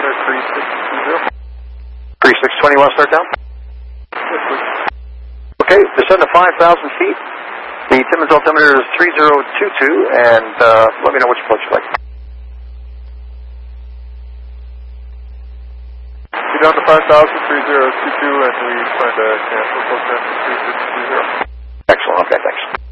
Center 3620. 3620, want to start down? Yes, please. Okay, descend to 5,000 feet. The Timmins altimeter is 3022, and let me know which approach you like. You're down to 5,000, 3022, and we plan to cancel program 3620. Excellent, okay, thanks.